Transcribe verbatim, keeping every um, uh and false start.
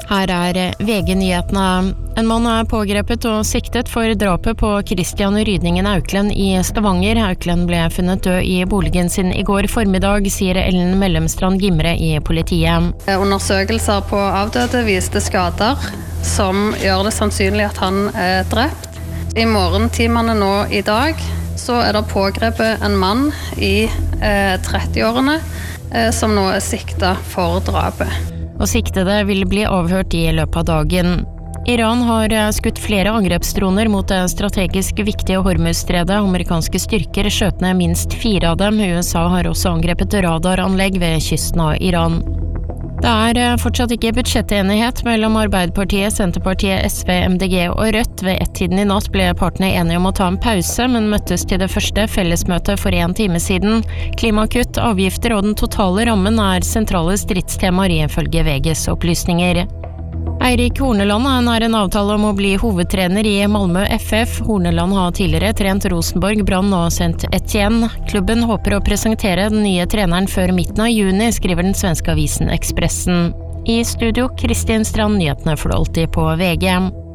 Her er V G-nyhetene. En mann er pågrepet og siktet for drapet på Christian Rydningen Auklend i Stavanger. Auklend ble funnet død i boligen sin i går formiddag, sier Ellen Mellemstrand Gimre i politiet. Undersøkelser på avdøde viste skader som gjør det sannsynlig at han er drept. I morgentimene nå i dag så er det pågrepet en mann i eh, trettiårene eh, som nå er siktet for drapet. Og siktede vil bli avhørt i løpet av dagen. Iran har skutt flere angrepsdroner mot det strategisk viktige Hormuzstredet. Amerikanske styrker skjøt ned minst fire av dem. U S A har også angrepet radaranlegg ved kysten av Iran. Det er fortsatt ikke budsjettenighet mellom Arbeiderpartiet, Senterpartiet, S V, M D G og Rødt. Ved ett-tiden i natt ble partene enige om å ta en pause, men møttes til det første fellesmøtet for en time siden. Klimakutt, avgifter og den totale rammen er sentrale stridstemaer ifølge V G's opplysninger. Eirik Horneland er nær en avtale om å bli hovedtrener i Malmö F F. Horneland har tidligere trent Rosenborg, Brann og Saint Etienne. Klubben håper å presentere den nye treneren før midten av juni, skriver den svenske avisen Expressen. I studio, Kristin Strand, nyhetene for alltid på V G.